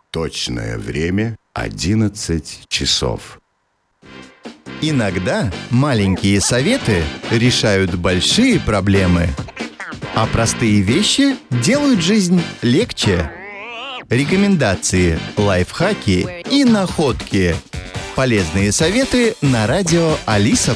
Точное время 11 часов. Иногда маленькие советы решают большие проблемы, а простые вещи делают жизнь легче. Рекомендации, лайфхаки и находки. Полезные советы на радио Алиса+.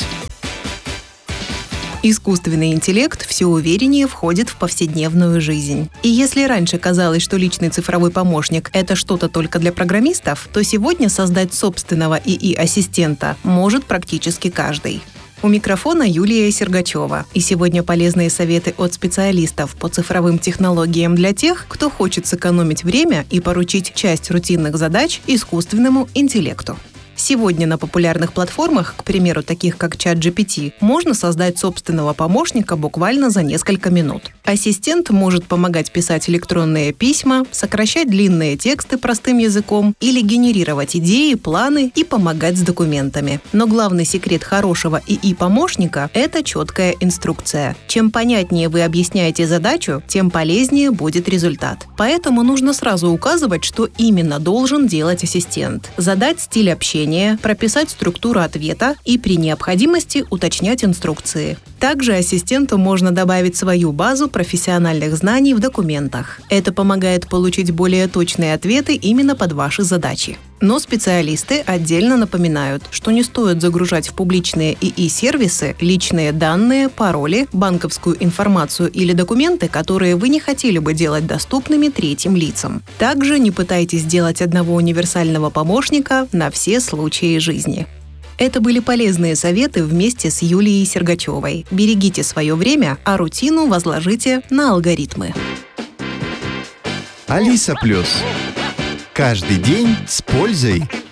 Искусственный интеллект все увереннее входит в повседневную жизнь. И если раньше казалось, что личный цифровой помощник – это что-то только для программистов, то сегодня создать собственного ИИ-ассистента может практически каждый. У микрофона Юлия Сергачева. И сегодня полезные советы от специалистов по цифровым технологиям для тех, кто хочет сэкономить время и поручить часть рутинных задач искусственному интеллекту. Сегодня на популярных платформах, к примеру, таких как ChatGPT, можно создать собственного помощника буквально за несколько минут. Ассистент может помогать писать электронные письма, сокращать длинные тексты простым языком или генерировать идеи, планы и помогать с документами. Но главный секрет хорошего ИИ-помощника – это четкая инструкция. Чем понятнее вы объясняете задачу, тем полезнее будет результат. Поэтому нужно сразу указывать, что именно должен делать ассистент. Задать стиль общения, прописать структуру ответа и при необходимости уточнять инструкции. Также ассистенту можно добавить свою базу профессиональных знаний в документах. Это помогает получить более точные ответы именно под ваши задачи. Но специалисты отдельно напоминают, что не стоит загружать в публичные ИИ-сервисы личные данные, пароли, банковскую информацию или документы, которые вы не хотели бы делать доступными третьим лицам. Также не пытайтесь сделать одного универсального помощника на все случаи жизни. Это были полезные советы вместе с Юлией Сергачевой. Берегите свое время, а рутину возложите на алгоритмы. Алиса+. Каждый день с пользой.